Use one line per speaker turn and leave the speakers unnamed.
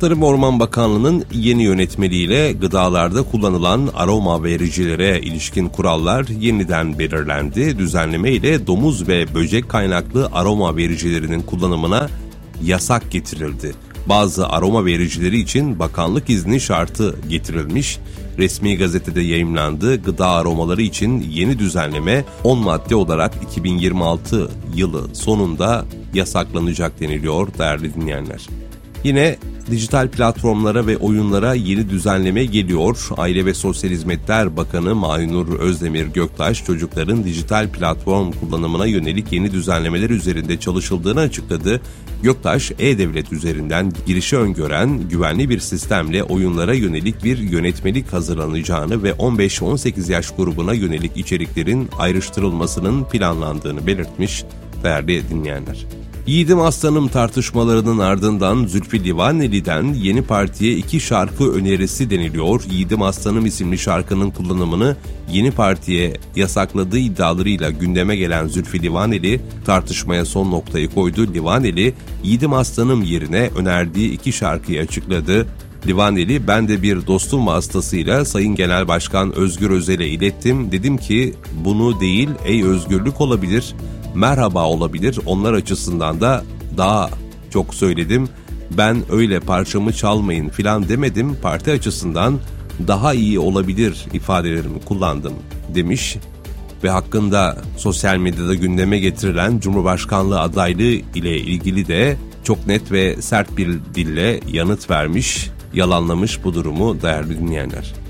Tarım ve Orman Bakanlığı'nın yeni yönetmeliğiyle gıdalarda kullanılan aroma vericilere ilişkin kurallar yeniden belirlendi. Düzenleme ile domuz ve böcek kaynaklı aroma vericilerinin kullanımına yasak getirildi. Bazı aroma vericileri için bakanlık izni şartı getirilmiş. Resmi gazetede yayımlandı. Gıda aromaları için yeni düzenleme 10 madde olarak 2026 yılı sonunda yasaklanacak deniliyor değerli dinleyenler. Yine dijital platformlara ve oyunlara yeni düzenleme geliyor. Aile ve Sosyal Hizmetler Bakanı Mahinur Özdemir Göktaş, çocukların dijital platform kullanımına yönelik yeni düzenlemeler üzerinde çalışıldığını açıkladı. Göktaş, E-Devlet üzerinden girişi öngören güvenli bir sistemle oyunlara yönelik bir yönetmelik hazırlanacağını ve 15-18 yaş grubuna yönelik içeriklerin ayrıştırılmasının planlandığını belirtmiş değerli dinleyenler. Yiğidim Aslanım tartışmalarının ardından Zülfü Livaneli'den yeni partiye 2 şarkı önerisi deniliyor. Yiğidim Aslanım isimli şarkının kullanımını yeni partiye yasakladığı iddialarıyla gündeme gelen Zülfü Livaneli tartışmaya son noktayı koydu. Livaneli, Yiğidim Aslanım yerine önerdiği 2 şarkıyı açıkladı. Livaneli, ben de bir dostum vasıtasıyla Sayın Genel Başkan Özgür Özel'e ilettim. Dedim ki bunu değil, ey özgürlük olabilir, merhaba olabilir, onlar açısından da daha çok söyledim. Ben öyle parçamı çalmayın filan demedim, parti açısından daha iyi olabilir ifadelerimi kullandım demiş. Ve hakkında sosyal medyada gündeme getirilen Cumhurbaşkanlığı adaylığı ile ilgili de çok net ve sert bir dille yanıt vermiş, yalanlamış bu durumu değerli dinleyenler.